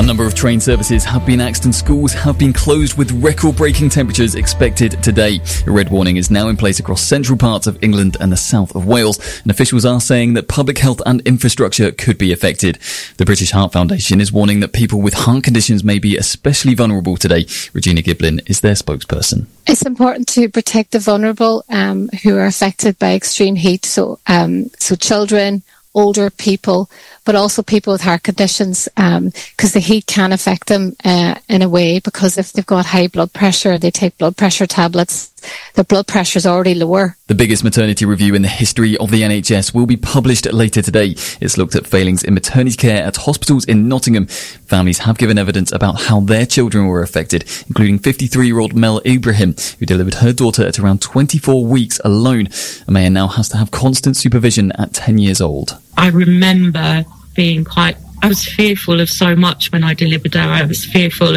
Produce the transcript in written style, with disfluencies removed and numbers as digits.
A number of train services have been axed and schools have been closed with record-breaking temperatures expected today. A red warning is now in place across central parts of England and the south of Wales, and officials are saying that public health and infrastructure could be affected. The British Heart Foundation is warning that people with heart conditions may be especially vulnerable today. Regina Giblin is their spokesperson. It's important to protect the vulnerable who are affected by extreme heat, so children, older people, but also people with heart conditions, because the heat can affect them in a way, because if they've got high blood pressure, they take blood pressure tablets, their blood pressure is already lower. The biggest maternity review in the history of the NHS will be published later today. It's looked at failings in maternity care at hospitals in Nottingham. Families have given evidence about how their children were affected, including 53-year-old Mel Ibrahim, who delivered her daughter at around 24 weeks alone. Amaya now has to have constant supervision at 10 years old. I remember being I was fearful of so much when I delivered her. I was fearful